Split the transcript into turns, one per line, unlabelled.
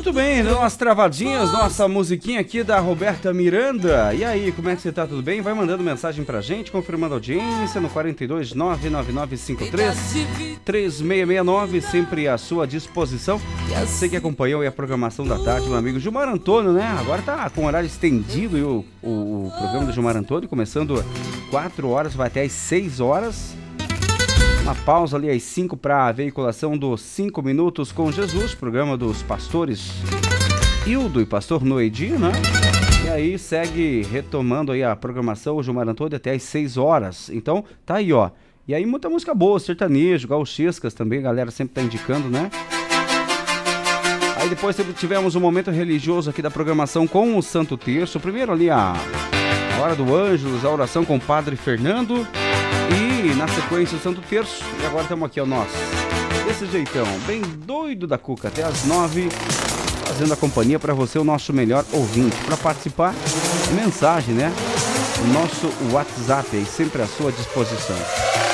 Muito bem, dando umas travadinhas, nossa musiquinha aqui da Roberta Miranda. E aí, como é que você tá? Tudo bem? Vai mandando mensagem pra gente, confirmando a audiência no 42 99953 3669, sempre à sua disposição. Você que acompanhou aí a programação da tarde, meu amigo Gilmar Antônio, né? Agora tá com horário estendido e o programa do Gilmar Antônio, começando 4 horas, vai até às 6 horas. Uma pausa ali às 5 para a veiculação dos 5 Minutos com Jesus, programa dos pastores Hildo e pastor Noedi, né? E aí segue retomando aí a programação, o Gilmar Antônio até às 6 horas. Então tá aí, ó. E aí muita música boa, sertanejo, gauchescas também, a galera sempre tá indicando, né? Aí depois tivemos um momento religioso aqui da programação com o Santo Terço. Primeiro ali a Hora do Ângelus, a oração com o Padre Fernando. E na sequência o Santo Terço. E agora estamos aqui, ó, nosso. Desse jeitão, bem doido da cuca, até às 9, fazendo a companhia para você, o nosso melhor ouvinte. Para participar, mensagem, né? O nosso WhatsApp aí, sempre à sua disposição.